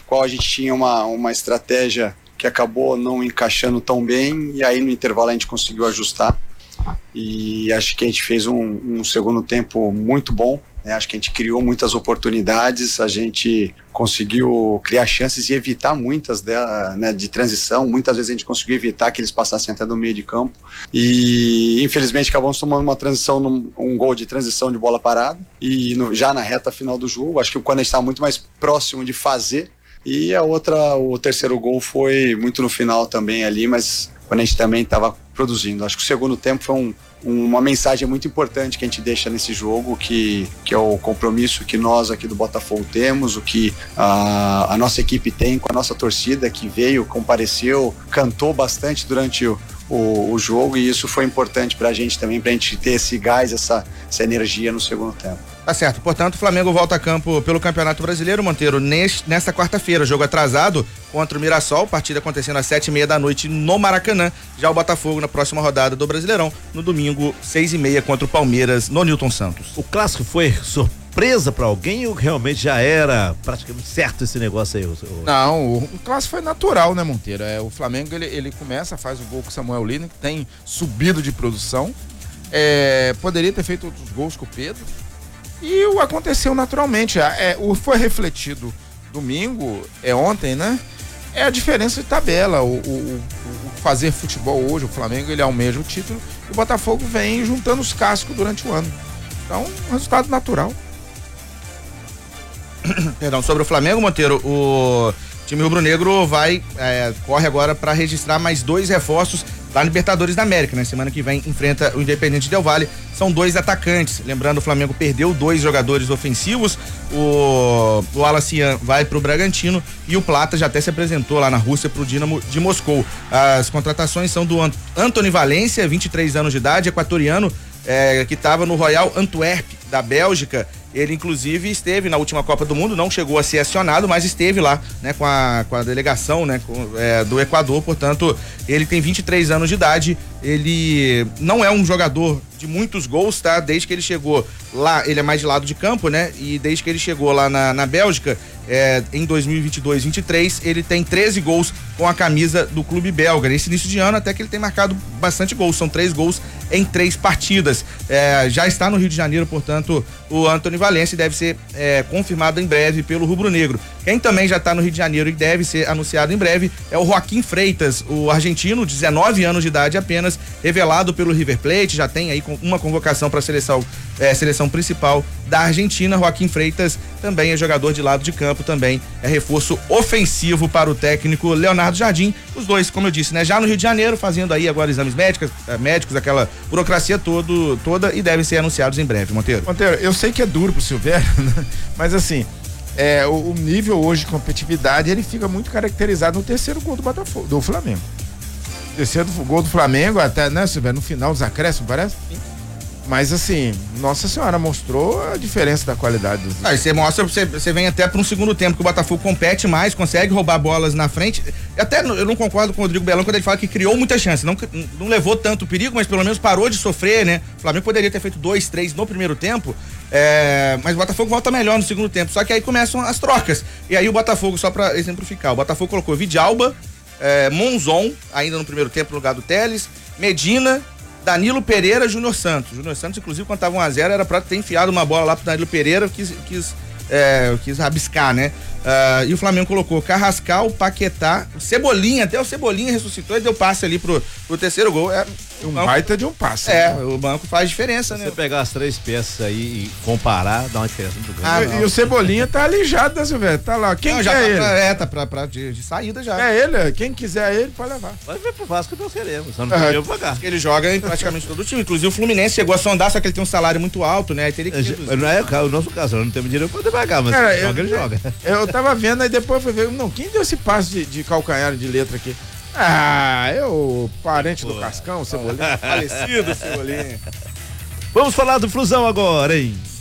qual a gente tinha uma estratégia que acabou não encaixando tão bem, e aí no intervalo a gente conseguiu ajustar, e acho que a gente fez um segundo tempo muito bom, né? Acho que a gente criou muitas oportunidades, a gente conseguiu criar chances e evitar muitas né, de transição. Muitas vezes a gente conseguiu evitar que eles passassem até do meio de campo, e infelizmente acabamos tomando uma transição, um gol de transição de bola parada, e já na reta final do jogo, acho que quando a gente estava muito mais próximo de fazer. E o terceiro gol foi muito no final também ali, mas quando a gente também estava produzindo. Acho que o segundo tempo foi uma mensagem muito importante que a gente deixa nesse jogo, que é o compromisso que nós aqui do Botafogo temos, o que a nossa equipe tem com a nossa torcida, que veio, compareceu, cantou bastante durante o jogo, e isso foi importante pra gente também, pra gente ter esse gás, essa energia no segundo tempo. Tá certo, portanto o Flamengo volta a campo pelo Campeonato Brasileiro, Monteiro, nesta quarta-feira, jogo atrasado contra o Mirassol, partida acontecendo às 7h30 da noite no Maracanã. Já o Botafogo na próxima rodada do Brasileirão, no domingo 6h30 contra o Palmeiras no Newton Santos. O clássico foi surpresa pra alguém ou realmente já era praticamente certo esse negócio aí? Não, o clássico foi natural, né, Monteiro? O Flamengo ele começa, faz o gol com o Samuel Lino, que tem subido de produção, poderia ter feito outros gols com o Pedro, e aconteceu naturalmente. Foi refletido domingo, ontem, né? É a diferença de tabela. O fazer futebol hoje, o Flamengo ele almeja o título, e o Botafogo vem juntando os cascos durante o ano. Então, resultado natural. Perdão, sobre o Flamengo, Monteiro, o time rubro-negro corre agora para registrar mais 2 reforços lá na Libertadores da América, né? Semana que vem enfrenta o Independente Del Valle. São 2 atacantes. Lembrando, o Flamengo perdeu 2 jogadores ofensivos. O Alassian vai pro Bragantino e o Plata já até se apresentou lá na Rússia pro Dinamo de Moscou. As contratações são do Antony Valência, 23 anos de idade, equatoriano, que estava no Royal Antwerp da Bélgica. Ele inclusive esteve na última Copa do Mundo, não chegou a ser acionado, mas esteve lá, né, com a delegação, né, do Equador. Portanto, ele tem 23 anos de idade. Ele não é um jogador de muitos gols, tá? Desde que ele chegou lá, ele é mais de lado de campo, né? E desde que ele chegou lá na Bélgica, em 2022-23, ele tem 13 gols com a camisa do clube belga. Nesse início de ano, até que ele tem marcado bastante gols, são 3 gols em 3 partidas. Já está no Rio de Janeiro, portanto, o Antony Valência, deve ser confirmado em breve pelo Rubro Negro. Quem também já está no Rio de Janeiro e deve ser anunciado em breve é o Joaquim Freitas, o argentino, 19 anos de idade apenas, revelado pelo River Plate, já tem aí uma convocação para a seleção principal da Argentina. Joaquim Freitas também é jogador de lado de campo, também é reforço ofensivo para o técnico Leonardo Jardim. Os dois, como eu disse, né, já no Rio de Janeiro, fazendo aí agora exames médicos, aquela burocracia toda, e devem ser anunciados em breve. Monteiro, eu sei que é duro pro Silvério, né? Mas assim, o nível hoje de competitividade, ele fica muito caracterizado no terceiro gol do Flamengo. Terceiro gol do Flamengo, até, né, Silvério, no final dos acréscimos, parece? Sim. Mas assim, Nossa Senhora, mostrou a diferença da qualidade dos... Você vem até para um segundo tempo que o Botafogo compete mais, consegue roubar bolas na frente. Eu não concordo com o Rodrigo Belão quando ele fala que criou muita chance, não levou tanto perigo, mas pelo menos parou de sofrer, né? O Flamengo poderia ter feito 2, 3 no primeiro tempo, mas o Botafogo volta melhor no segundo tempo, só que aí começam as trocas. E aí o Botafogo, só para exemplificar, o Botafogo colocou Vidalba, Monzon, ainda no primeiro tempo no lugar do Telles, Medina, Danilo Pereira, Júnior Santos. Júnior Santos, inclusive, quando tava 1-0, era pra ter enfiado uma bola lá pro Danilo Pereira, quis rabiscar, né? E o Flamengo colocou Carrascal, Paquetá, Cebolinha, até o Cebolinha ressuscitou e deu passe ali pro terceiro gol. Baita de um passe. O banco faz diferença, se né? você pegar as 3 peças aí e comparar, dá uma diferença muito grande. E o Cebolinha tá alijado, né, Silvério? Tá lá. Quem quer ele? Tá de saída já. É ele, quem quiser ele, pode levar. Vai ver pro Vasco que nós queremos, só não podemos pagar. Ele joga em praticamente todo o time, inclusive o Fluminense chegou a sondar, só que ele tem um salário muito alto, né? Teria que não é o nosso caso, nós não temos dinheiro pra poder pagar, mas ele joga. Eu tava vendo, aí depois eu fui ver, quem deu esse passe de calcanhar de letra aqui? O parente do Cascão, Cebolinha. Falecido Cebolinha. Vamos falar do Flusão agora, hein?